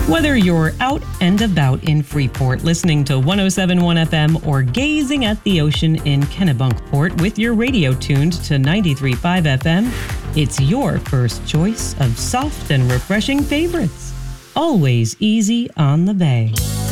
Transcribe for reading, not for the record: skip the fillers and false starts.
Whether you're out and about in Freeport listening to 107.1 FM or gazing at the ocean in Kennebunkport with your radio tuned to 93.5 FM, it's your first choice of soft and refreshing favorites. Always easy on the bay.